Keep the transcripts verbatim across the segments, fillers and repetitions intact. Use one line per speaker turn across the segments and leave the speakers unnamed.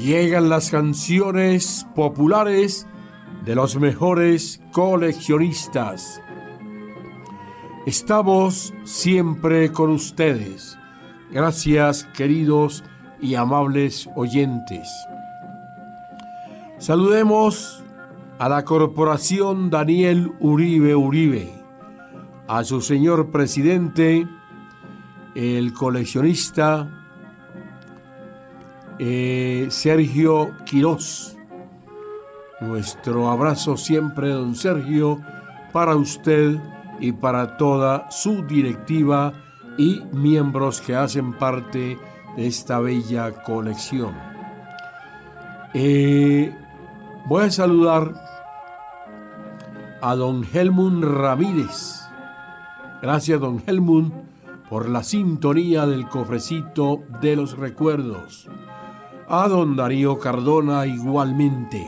Llegan las canciones populares de los mejores coleccionistas. Estamos siempre con ustedes. Gracias, queridos y amables oyentes. Saludemos a la Corporación Daniel Uribe Uribe, a su señor presidente, el coleccionista eh, Sergio Quirós. Nuestro abrazo siempre, don Sergio, para usted y para toda su directiva y miembros que hacen parte de esta bella colección. Eh, voy a saludar a don Helmut Ramírez. Gracias, don Helmut, por la sintonía del cofrecito de los recuerdos. A don Darío Cardona igualmente.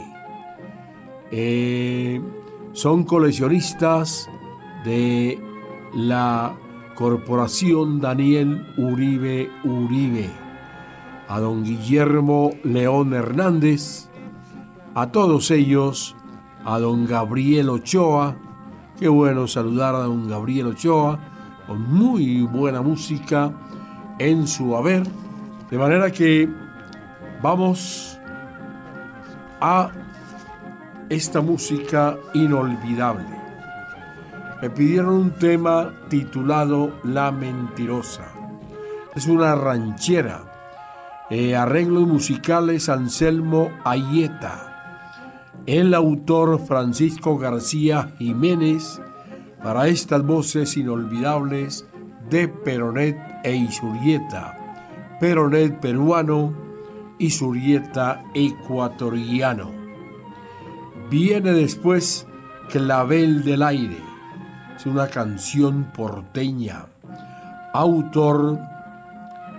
Eh, son coleccionistas de la Corporación Daniel Uribe Uribe. A don Guillermo León Hernández, a todos ellos, a don Gabriel Ochoa. Qué bueno saludar a don Gabriel Ochoa, con muy buena música en su haber. De manera que vamos a esta música inolvidable. Me pidieron un tema titulado La Mentirosa. Es una ranchera. Eh, arreglos musicales Anselmo Ayeta. El autor Francisco García Jiménez. Para estas voces inolvidables de Peronet e Isurieta. Peronet peruano, Isurieta ecuatoriano. Viene después Clavel del Aire. Es una canción porteña. Autor